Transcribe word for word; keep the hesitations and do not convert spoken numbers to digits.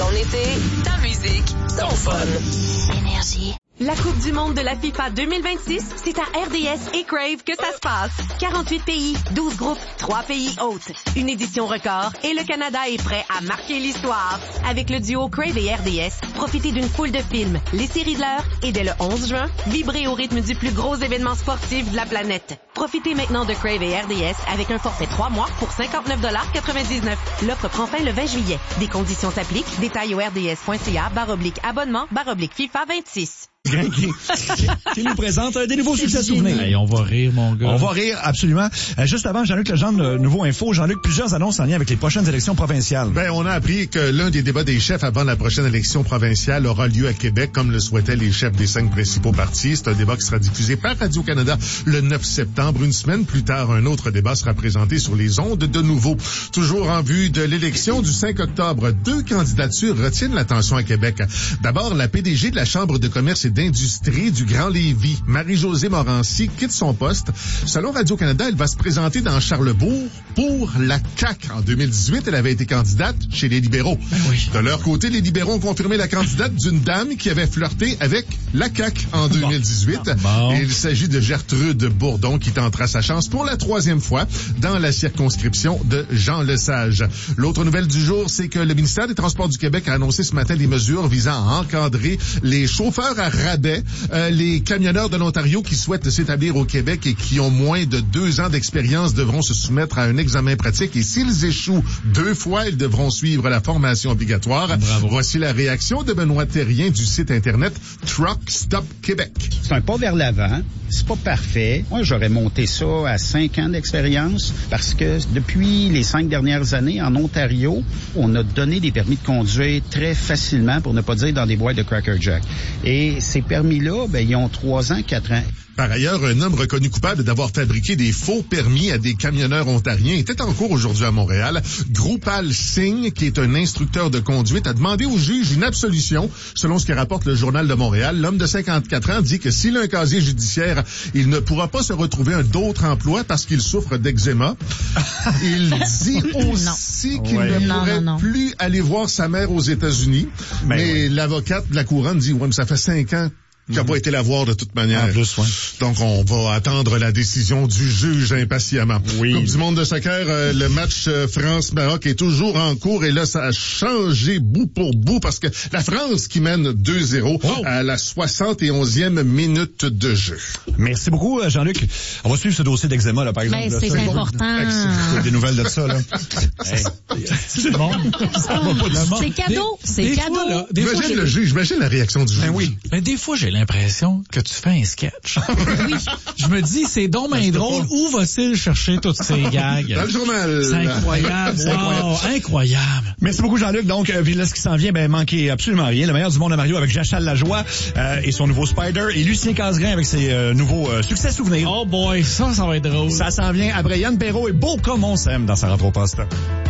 Ton été, ta musique, ton fun. Énergie. La Coupe du monde de la FIFA deux mille vingt-six, c'est à R D S et Crave que ça se passe. quarante-huit pays, douze groupes, trois pays hôtes. Une édition record et le Canada est prêt à marquer l'histoire. Avec le duo Crave et R D S, profitez d'une foule de films, les séries de l'heure et dès le onze juin, vibrez au rythme du plus gros événement sportif de la planète. Profitez maintenant de Crave et R D S avec un forfait trois mois pour cinquante-neuf quatre-vingt-dix-neuf. L'offre prend fin le vingt juillet. Des conditions s'appliquent. Détails au rds.ca barre oblique abonnement barre oblique FIFA vingt-six. Qui, qui nous présente des nouveaux succès souvenirs. Hey, on va rire, mon gars. On va rire, absolument. Euh, juste avant, Jean-Luc Legendre, Nouveau Info. Jean-Luc, plusieurs annonces en lien avec les prochaines élections provinciales. Ben, on a appris que l'un des débats des chefs avant la prochaine élection provinciale aura lieu à Québec, comme le souhaitaient les chefs des cinq principaux partis. C'est un débat qui sera diffusé par Radio-Canada le neuf septembre. Une semaine plus tard, un autre débat sera présenté sur les ondes de nouveau. Toujours en vue de l'élection du cinq octobre, deux candidatures retiennent l'attention à Québec. D'abord, la P D G de la Chambre de commerce et d'industrie du Grand Lévis, Marie-Josée Morancy, quitte son poste. Selon Radio-Canada, elle va se présenter dans Charlebourg pour la C A Q. En deux mille dix-huit, elle avait été candidate chez les libéraux. Ben oui. De leur côté, les libéraux ont confirmé la candidate d'une dame qui avait flirté avec la C A Q en deux mille dix-huit. Bon. Et il s'agit de Gertrude Bourdon qui tentera sa chance pour la troisième fois dans la circonscription de Jean Lesage. L'autre nouvelle du jour, c'est que le ministère des Transports du Québec a annoncé ce matin des mesures visant à encadrer les chauffeurs à rabais. Euh, les camionneurs de l'Ontario qui souhaitent s'établir au Québec et qui ont moins de deux ans d'expérience devront se soumettre à un examen pratique et s'ils échouent deux fois, ils devront suivre la formation obligatoire. Bravo. Voici la réaction de Benoît Terrien du site Internet Truck Stop Québec. C'est un pas vers l'avant. C'est pas parfait. Moi, j'aurais monté ça à cinq ans d'expérience parce que depuis les cinq dernières années, en Ontario, on a donné des permis de conduire très facilement, pour ne pas dire dans des boîtes de Cracker Jack. Et ces permis-là, ben, ils ont trois ans, quatre ans. Par ailleurs, un homme reconnu coupable d'avoir fabriqué des faux permis à des camionneurs ontariens était en cours aujourd'hui à Montréal. Groupal Singh, qui est un instructeur de conduite, a demandé au juge une absolution. Selon ce que rapporte le Journal de Montréal, l'homme de cinquante-quatre ans dit que s'il a un casier judiciaire, il ne pourra pas se retrouver un d'autre emploi parce qu'il souffre d'eczéma. Il dit aussi qu'il ouais. ne non, pourrait non, non. plus aller voir sa mère aux États-Unis. Ben mais oui. l'avocate de la couronne dit, ouais, mais ça fait cinq ans qui n'a pas été la voir de toute manière. En plus, ouais. Donc, on va attendre la décision du juge impatiemment. Oui. Coupe du monde de soccer, euh, le match euh, France-Maroc est toujours en cours et là, ça a changé bout pour bout parce que la France qui mène deux zéro Oh. à la soixante et onzième minute de jeu. Merci beaucoup, Jean-Luc. On va suivre ce dossier d'eczéma, là, par exemple. Ben, là, c'est ça, important. Des nouvelles de ça, là. Hey. C'est bon. Ça va pas de C'est cadeau. Des- C'est des cadeau. fois, là, des fois, Imagine j'ai- le juge, imagine la réaction du juge. Ben oui. Mais des fois, j'ai l'impression que tu fais un sketch. Oui. Je me dis, c'est donc bien drôle. Où va-t-il chercher toutes ces gags? Dans le journal. C'est incroyable. C'est incroyable. Wow, incroyable. Merci beaucoup, Jean-Luc. Donc, euh, puis là, ce qui s'en vient, ben, manquez absolument rien. Le meilleur du monde à Mario avec Jachal Lajoie euh, et son nouveau Spider et Lucien Casgrain avec ses euh, nouveaux euh, succès souvenirs. Oh boy, ça, ça va être drôle. Ça s'en vient après Yann Perrault et Beau comme on s'aime dans sa rentre au poste.